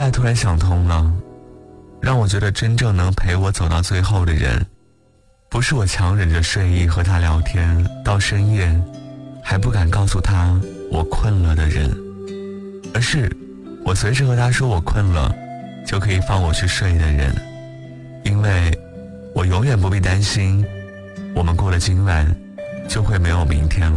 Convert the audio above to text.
来突然想通了，让我觉得真正能陪我走到最后的人，不是我强忍着睡意和他聊天到深夜还不敢告诉他我困了的人，而是我随时和他说我困了就可以放我去睡的人。因为我永远不必担心我们过了今晚就会没有明天了。